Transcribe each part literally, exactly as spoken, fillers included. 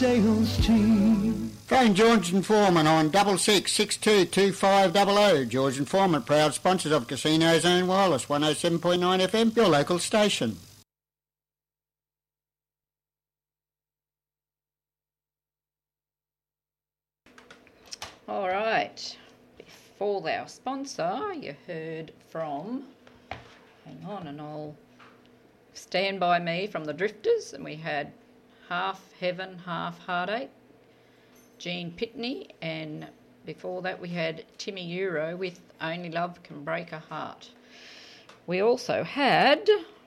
Sales team. Phone George and Foreman on double six six two two five double oh. George and Foreman, proud sponsors of Casino Zone Wireless, one oh seven point nine F M, your local station. All right. Before our sponsor, you heard from, hang on, and I'll Stand By Me from the Drifters, and we had Half Heaven, Half Heartache, Gene Pitney, and before that we had Timmy Euro with Only Love Can Break a Heart. We also had,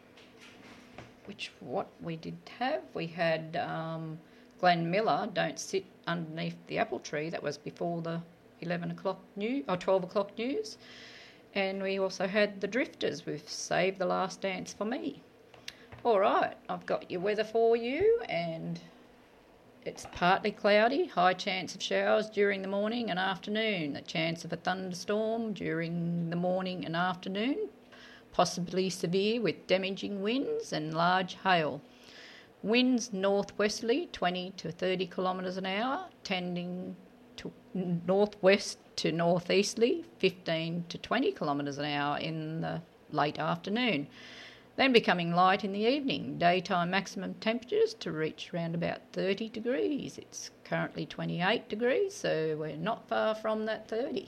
which what we did have, we had um, Glenn Miller, Don't Sit Underneath the Apple Tree. That was before the eleven o'clock news, or twelve o'clock news. And we also had the Drifters with Save the Last Dance for Me. All right, I've got your weather for you, and it's partly cloudy, high chance of showers during the morning and afternoon, a chance of a thunderstorm during the morning and afternoon, possibly severe with damaging winds and large hail. Winds northwesterly, twenty to thirty kilometres an hour, tending to northwest to northeasterly, fifteen to twenty kilometres an hour in the late afternoon. Then becoming light in the evening. Daytime maximum temperatures to reach around about thirty degrees. It's currently twenty-eight degrees, so we're not far from that thirty.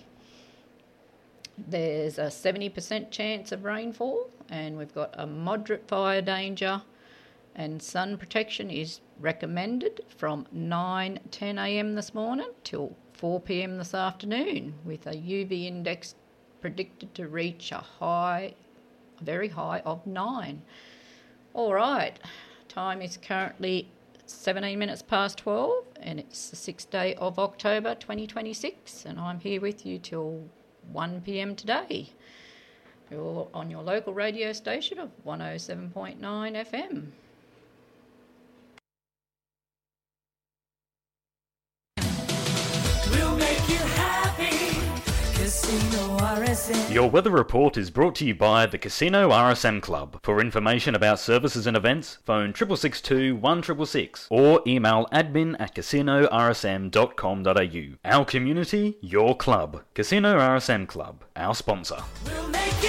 There's a seventy percent chance of rainfall, and we've got a moderate fire danger, and sun protection is recommended from nine ten a m this morning till four p m this afternoon, with a U V index predicted to reach a high A very high of nine. All right, time is currently seventeen minutes past twelve, and it's the sixth day of October twenty twenty-six, and I'm here with you till one p m today. You're on your local radio station of one oh seven point nine F M. We'll make you happy. Casino R S M. Your weather report is brought to you by the Casino R S M Club. For information about services and events, phone six six two, one six six six or email admin at casino r s m dot com dot a u. Our community, your club. Casino R S M Club, our sponsor. We'll make